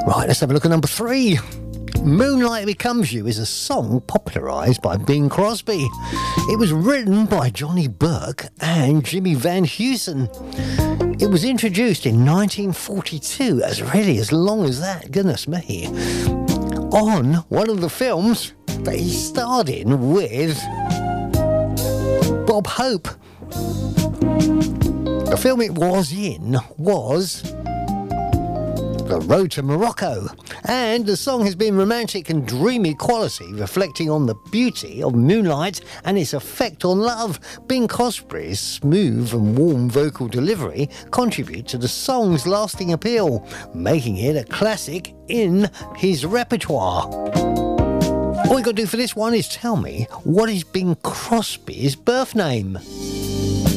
Right, let's have a look at number 3. Moonlight Becomes You is a song popularised by Bing Crosby. It was written by Johnny Burke and Jimmy Van Heusen. It was introduced in 1942, that's really as long as that, goodness me, on one of the films that he starred in with Bob Hope. The film it was in was The Road to Morocco, and the song has been romantic and dreamy quality, reflecting on the beauty of moonlight and its effect on love. Bing Crosby's smooth and warm vocal delivery contribute to the song's lasting appeal, making it a classic in his repertoire. All you got to do for this one is tell me, what is Bing Crosby's birth name?